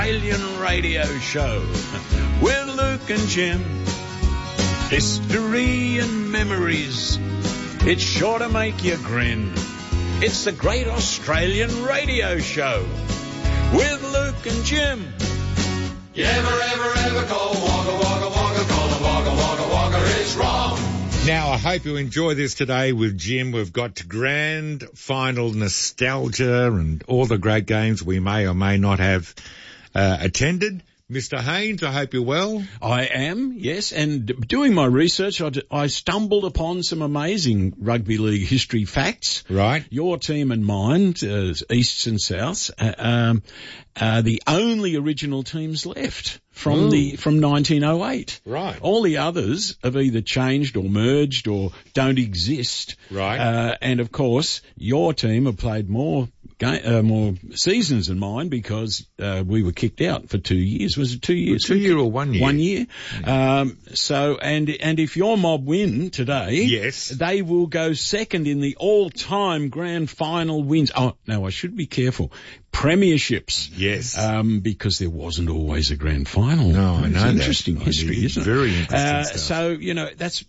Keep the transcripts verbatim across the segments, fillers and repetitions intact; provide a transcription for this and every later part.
Australian radio show with Luke and Jim. History and memories, it's sure to make you grin. It's the Great Australian Radio Show with Luke and Jim. You ever, ever, ever call Wagga, Wagga, Wagga, call a Wagga, Wagga, Wagga, it's wrong. Now, I hope you enjoy this today with Jim. We've got grand final nostalgia and all the great games we may or may not have uh, attended. Mister Haynes, I hope you're well. I am, yes, and doing my research, I, d- I stumbled upon some amazing rugby league history facts. Right. Your team and mine, uh, Easts and Souths, uh, um, are the only original teams left from Ooh. the from nineteen oh eight. Right. All the others have either changed or merged or don't exist. Right. Uh, and of course, your team have played more Game, uh, more seasons than mine because uh, we were kicked out for two years. Was it two years? Two year or one year? One year. Um, so, and and if your mob win today, yes, they will go second in the all-time grand final wins. Oh, no, I should be careful. Premierships. Yes. Um, because there wasn't always a grand final. No, I it's know interesting that. history, It is isn't it? very interesting uh, stuff. So, you know, that's,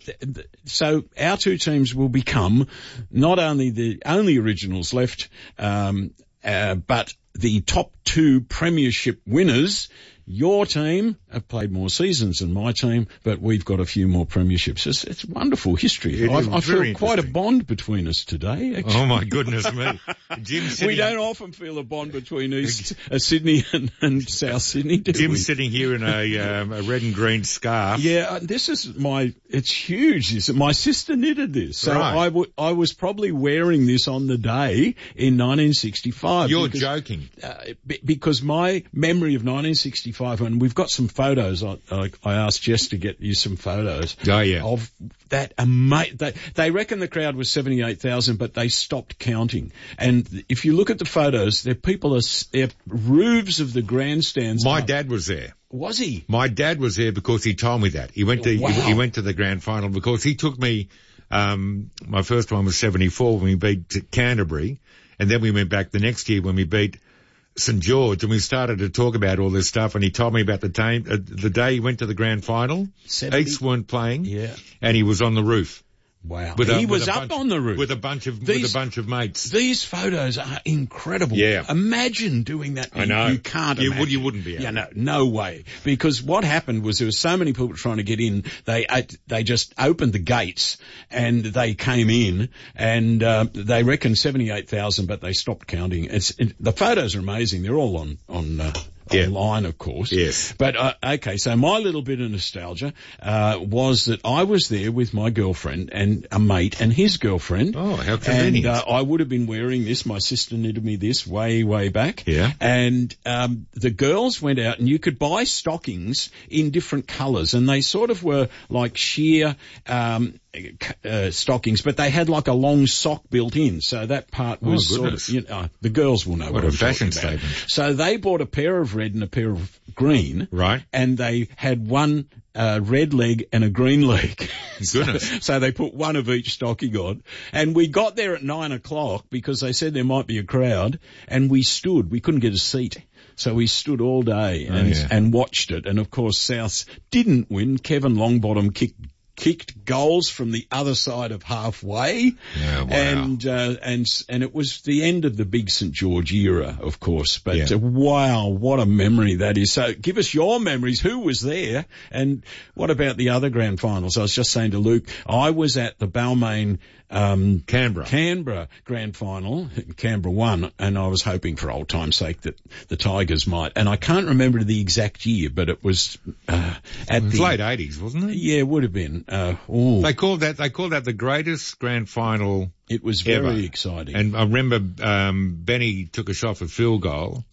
so our two teams will become not only the only originals left, um, uh, but the top two premiership winners. Your team have played more seasons than my team, but we've got a few more premierships. It's, it's wonderful history. It I, is I feel very quite a interesting. bond between us today, actually. Oh, my goodness me. Jim sitting, We don't often feel a bond between East uh, Sydney and, and South Sydney, do Jim's we? sitting here in a, um, a red and green scarf. Yeah, uh, this is my, it's huge. This, my sister knitted this. So Right. I, w- I was probably wearing this on the day in nineteen sixty-five. You're because, joking. Uh, b- because my memory of nineteen sixty-five, and we've got some photos, I, I, I asked Jess to get you some photos. Oh, yeah. Of that amazing, they, they reckon the crowd was seventy-eight thousand, but they stopped counting. And if you look at the photos, there people are, they're roofs of the grandstands. My up. dad was there. Was he? My dad was there because he told me that. He went to, Wow. he, he went to the grand final because he took me, um, my first one was seventy-four when we beat Canterbury. And then we went back the next year when we beat St George, and we started to talk about all this stuff, and he told me about the time, uh, the day he went to the grand final. seventy East weren't playing. Yeah. And he was on the roof. Wow. With a, he with was a up bunch, on the roof. with a bunch of These- with a bunch of mates. These photos are incredible. Yeah. Imagine doing that. I know. You can't You imagine. would- you wouldn't be able Yeah, no, no way. Because what happened was there were so many people trying to get in, they uh, they just opened the gates and they came in, and uh, they reckon seventy-eight thousand, but they stopped counting. It's it, the photos are amazing. They're all on on. Uh, Yeah. Online, of course. Yes. But, uh, okay, so my little bit of nostalgia, uh, was that I was there with my girlfriend and a mate and his girlfriend. Oh, how convenient. And, uh, I would have been wearing this. My sister knitted me this way, way back. Yeah. And, um, the girls went out and you could buy stockings in different colours, and they sort of were like sheer, um, Uh, stockings, but they had like a long sock built in, so that part Oh, was sort goodness. of, you know, uh, the girls will know what, What a I'm fashion talking about. statement. So they bought a pair of red and a pair of green, Right. and they had one uh, red leg and a green leg. Goodness. so, so they put one of each stocking on, and we got there at nine o'clock because they said there might be a crowd, and we stood. We couldn't get a seat. So we stood all day and, Oh, yeah. and watched it. And of course, Souths didn't win. Kevin Longbottom kicked kicked goals from the other side of halfway. Yeah, wow. And, uh, and, and it was the end of the big St George era, of course. But Yeah. uh, wow, what a memory that is. So give us your memories. Who was there? And what about the other grand finals? I was just saying to Luke, I was at the Balmain, um, Canberra. Canberra grand final. Canberra won, and I was hoping for old time's sake that the Tigers might. And I can't remember the exact year, but it was, uh, at It was the late eighties, wasn't it? yeah, it would have been. Uh, ooh, They called that, they called that the greatest grand final. it was very ever. exciting. And I remember, um, Benny took a shot for field goal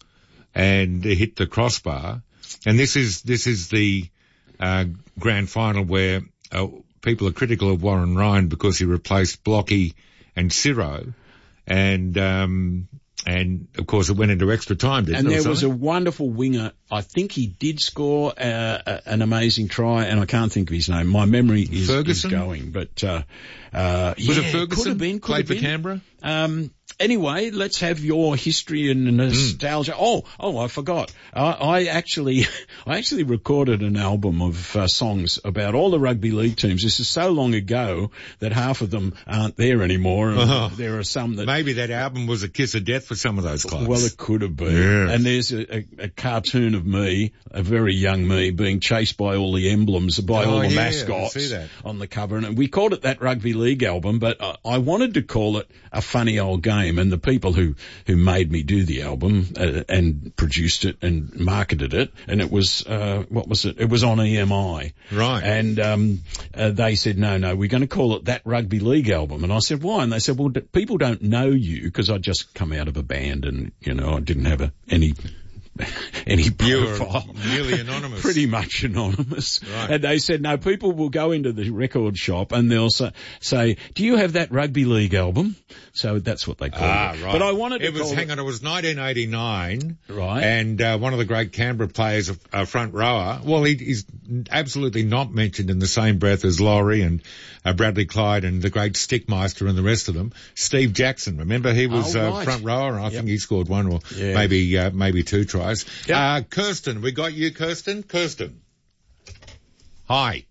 and hit the crossbar. And this is, this is the, uh, grand final where, uh, people are critical of Warren Ryan because he replaced Blocky and Ciro. And, um, and of course it went into extra time, didn't and it? there was a something? wonderful winger. I think he did score uh, a, an amazing try, and I can't think of his name. My memory is, is Ferguson? going, but uh, uh, Was yeah, it Ferguson? Could have been. Could Played have for been. Canberra? Um, anyway, let's have your history and nostalgia. Mm. Oh, oh, I forgot. I, I actually, I actually recorded an album of uh, songs about all the rugby league teams. This is so long ago that half of them aren't there anymore. And uh-huh. There are some that maybe that album was a kiss of death for some of those clubs. Well, it could have been. Yeah. And there's a, a, a cartoon of me, a very young me, being chased by all the emblems, by oh, all the yeah, mascots I see that. on the cover. And we called it that Rugby League album, but I, I wanted to call it A Funny Old Game. And the people who, who made me do the album uh, and produced it and marketed it, and it was, uh, what was it? It was on E M I. Right. And um, uh, they said, no, no, we're going to call it that Rugby League album. And I said, why? And they said, well, d- people don't know you, because I'd just come out of a band and, you know, I didn't have a, any any profile. You were nearly anonymous. Pretty much anonymous. Right. And they said, no, people will go into the record shop and they'll say, say, do you have that Rugby League album? So that's what they called ah, it. Right. But I wanted to it was, call hang it, on, it was nineteen eighty-nine. Right. And uh, one of the great Canberra players, a front rower, well, he, he's absolutely not mentioned in the same breath as Laurie and uh, Bradley Clyde and the great Stickmeister and the rest of them. Steve Jackson, remember he was oh, uh, right. front rower, and I yep. think he scored one or yeah. maybe uh, maybe two tries. Yep. Uh, Kirsten, we got you, Kirsten. Kirsten. Hi.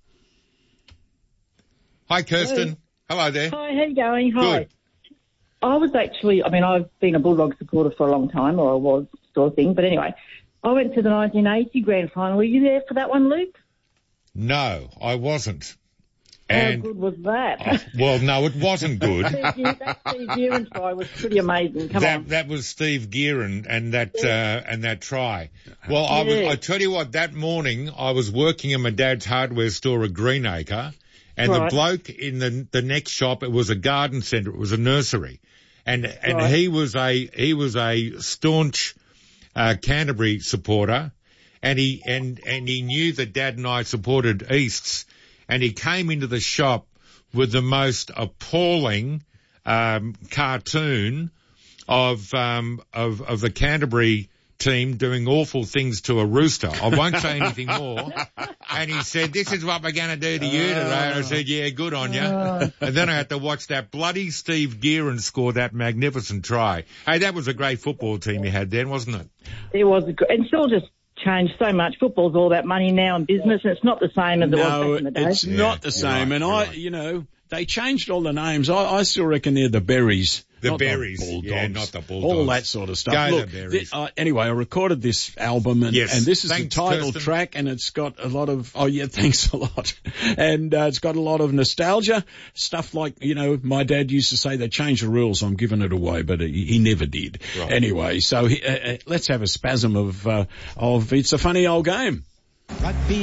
Hi, Kirsten. Hello, Hello there. Hi, how you going? Hi. Good. I was actually, I mean, I've been a Bulldog supporter for a long time, or I was, sort of thing. But anyway, I went to the nineteen eighty grand final. Were you there for that one, Luke? No, I wasn't. How And, good was that? oh, well, no, it wasn't good. that Steve Gearon try was pretty amazing. Come that, on. That was Steve Gearon and that, uh, and that try. Well, I was, Yeah. I tell you what, that morning I was working in my dad's hardware store at Greenacre, and Right. the bloke in the, the next shop, it was a garden centre, it was a nursery. And, and Right. he was a, he was a staunch, uh, Canterbury supporter, and he, and, and he knew that Dad and I supported Easts, and he came into the shop with the most appalling, um, cartoon of, um, of, of the Canterbury team doing awful things to a rooster. I won't say anything more. And he said, this is what we're going to do to you today. And I said, yeah, good on you. Oh. And then I had to watch that bloody Steve Gearon score that magnificent try. Hey, that was a great football team you had then, wasn't it? It was, a, and it's all just changed so much. Football's all that money now and business, and it's not the same as it was no, back in the day. it's Yeah, not the same. right, and you're I, right. you know, they changed all the names. I, I still reckon they're the Berries. The not Berries, the Bulldogs, yeah, not the Bulldogs. all that sort of stuff. Go Look, the Berries. thi- uh, anyway, I recorded this album, and, Yes. and this is Thanks, the title Kirsten. track, and it's got a lot of, oh yeah, thanks a lot. And uh, it's got a lot of nostalgia, stuff like, you know, my dad used to say they changed the rules, I'm giving it away, but he, he never did. Right. Anyway, so he, uh, uh, let's have a spasm of, uh, of It's a Funny Old Game. Rugby